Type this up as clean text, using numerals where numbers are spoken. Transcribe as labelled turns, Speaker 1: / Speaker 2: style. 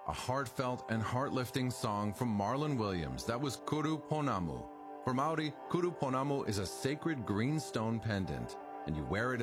Speaker 1: a heartfelt and heart-lifting song from Marlon Williams. That was Kuru Ponamu. For Maori, Kuru Ponamu is a sacred green stone pendant, and you wear it